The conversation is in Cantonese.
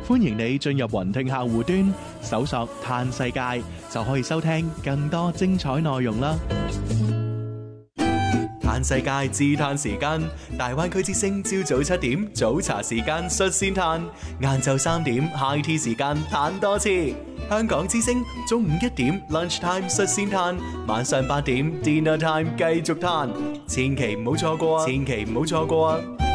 歡迎你進入雲聽客戶端，搜索嘆世界，就可以收聽更多精彩內容啦。嘆世界自嘆時間，大灣區之聲朝早7點早茶時間率先嘆，晏晝3點 high tea 時間嘆多次。香港之聲中午1點 lunch time 率先嘆，晚上8點 dinner time 繼續嘆，千祈唔好錯過啊！千祈唔好錯過啊！